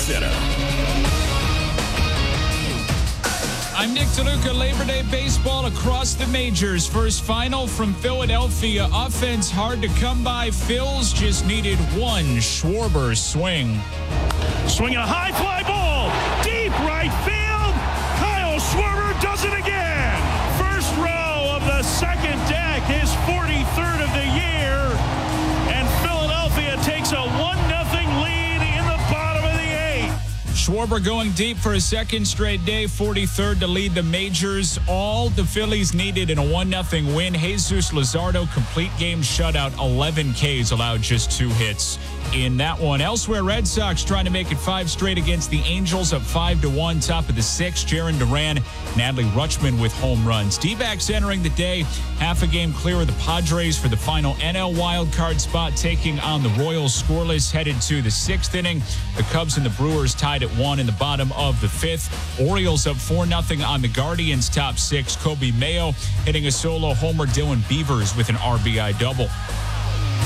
Center. I'm Nick DeLuca. Labor Day baseball across the majors. First final from Philadelphia. Offense hard to come by. Phils just needed one Schwarber swing. Swinging a high fly ball. Deep right field. Kyle Schwarber does it again. First row of the second deck. His 43rd of the year. And Philadelphia takes a 1-0 lead in the bottom of the 8th. Schwarber going deep for a second straight day, 43rd to lead the majors. All the Phillies needed in a 1-0 win. Jesus Luzardo, complete game shutout, 11 Ks, allowed just 2 hits in that one. Elsewhere, Red Sox trying to make it 5 straight against the Angels, up 5-1, top of the 6th. Jarren Duran and Adley Rutschman with home runs. D-backs entering the day, half a game clear of the Padres for the final NL wildcard spot, taking on the Royals scoreless, headed to the 6th inning. The Cubs and the Brewers tied at 1 in the bottom of the 5th. Orioles up 4-0 on the Guardians, top 6. Kobe Mayo hitting a solo homer. Dylan Beavers with an RBI double.